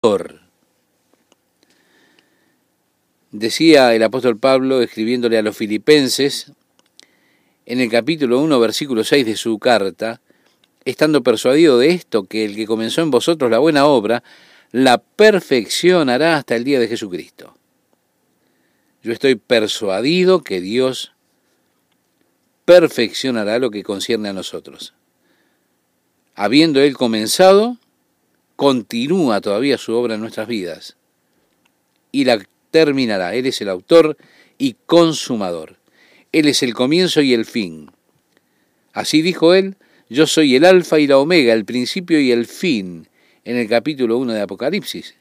Decía el apóstol Pablo, escribiéndole a los filipenses, en el capítulo 1, versículo 6 de su carta, estando persuadido de esto, que el que comenzó en vosotros la buena obra, la perfeccionará hasta el día de Jesucristo. Yo estoy persuadido que Dios perfeccionará lo que concierne a nosotros. Habiendo Él comenzado, continúa todavía su obra en nuestras vidas y la terminará. Él es el autor y consumador. Él es el comienzo y el fin. Así dijo Él, yo soy el alfa y la omega, el principio y el fin, en el capítulo 1 de Apocalipsis.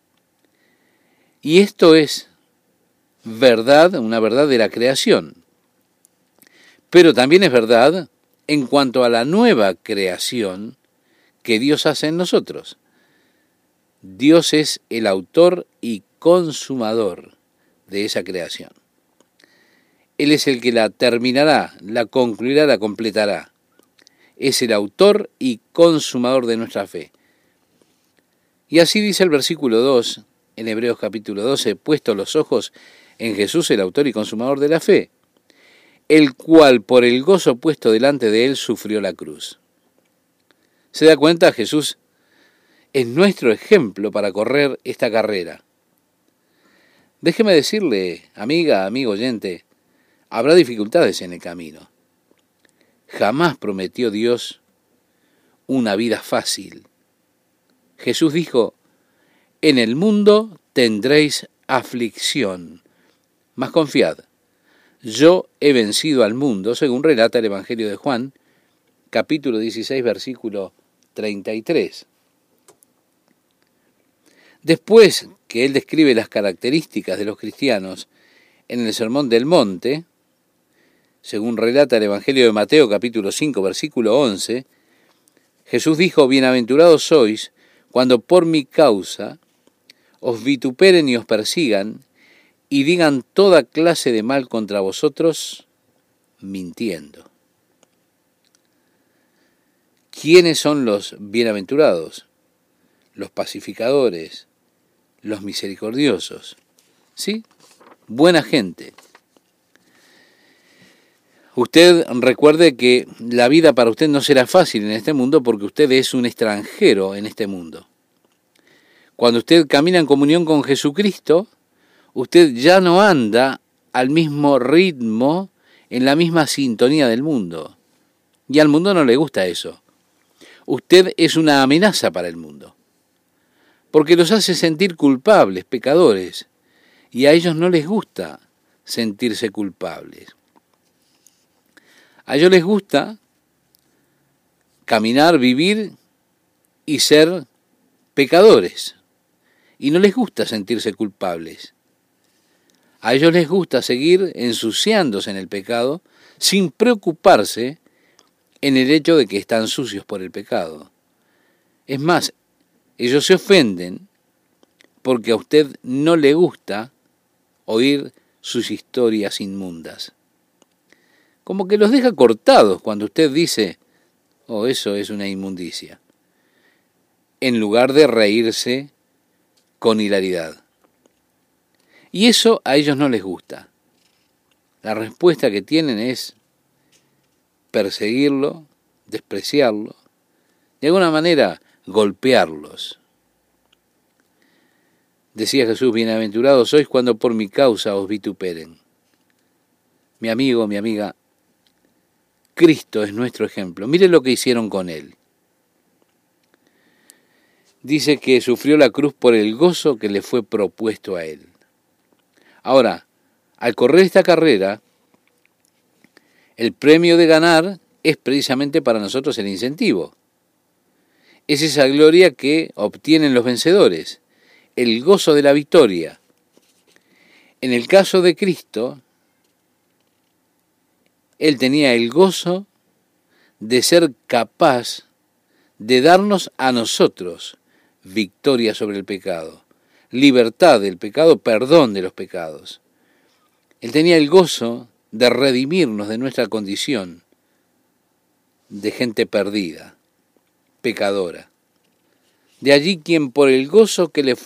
Y esto es verdad, una verdad de la creación. Pero también es verdad en cuanto a la nueva creación que Dios hace en nosotros. Dios es el autor y consumador de esa creación. Él es el que la terminará, la concluirá, la completará. Es el autor y consumador de nuestra fe. Y así dice el versículo 2, en Hebreos capítulo 12, puesto los ojos en Jesús, el autor y consumador de la fe, el cual por el gozo puesto delante de él sufrió la cruz. ¿Se da cuenta? Jesús es nuestro ejemplo para correr esta carrera. Déjeme decirle, amiga, amigo oyente, habrá dificultades en el camino. Jamás prometió Dios una vida fácil. Jesús dijo, en el mundo tendréis aflicción, mas confiad, yo he vencido al mundo, según relata el Evangelio de Juan, capítulo 16, versículo 33. Después que él describe las características de los cristianos en el Sermón del Monte, según relata el Evangelio de Mateo, capítulo 5, versículo 11, Jesús dijo, bienaventurados sois cuando por mi causa os vituperen y os persigan y digan toda clase de mal contra vosotros, mintiendo. ¿Quiénes son los bienaventurados? Los pacificadores, los misericordiosos. ¿Sí? Buena gente. Usted recuerde que la vida para usted no será fácil en este mundo porque usted es un extranjero en este mundo. Cuando usted camina en comunión con Jesucristo, usted ya no anda al mismo ritmo, en la misma sintonía del mundo. Y al mundo no le gusta eso. Usted es una amenaza para el mundo, porque los hace sentir culpables, pecadores, y a ellos no les gusta sentirse culpables. A ellos les gusta caminar, vivir y ser pecadores, y no les gusta sentirse culpables. A ellos les gusta seguir ensuciándose en el pecado sin preocuparse en el hecho de que están sucios por el pecado. Es más, ellos se ofenden porque a usted no le gusta oír sus historias inmundas. Como que los deja cortados cuando usted dice, oh, eso es una inmundicia, en lugar de reírse con hilaridad. Y eso a ellos no les gusta. La respuesta que tienen es perseguirlo, despreciarlo, de alguna manera golpearlos. Decía Jesús, bienaventurados sois cuando por mi causa os vituperen. Mi amigo, mi amiga, Cristo es nuestro ejemplo. Mire lo que hicieron con él. Dice que sufrió la cruz por el gozo que le fue propuesto a él. Ahora, al correr esta carrera, el premio de ganar es precisamente para nosotros el incentivo. Es esa gloria que obtienen los vencedores, el gozo de la victoria. En el caso de Cristo, Él tenía el gozo de ser capaz de darnos a nosotros victoria sobre el pecado, libertad del pecado, perdón de los pecados. Él tenía el gozo de redimirnos de nuestra condición de gente perdida, pecadora. De allí quien por el gozo que le